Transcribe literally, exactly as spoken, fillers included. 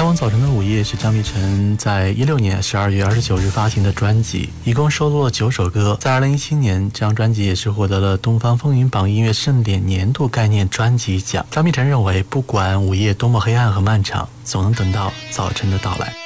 往早晨的午夜是张碧晨在一六年十二月二十九日发行的专辑，一共收录了九首歌。在二零一七年，这张专辑也是获得了东方风云榜音乐盛典年度概念专辑奖。张碧晨认为，不管午夜多么黑暗和漫长，总能等到早晨的到来。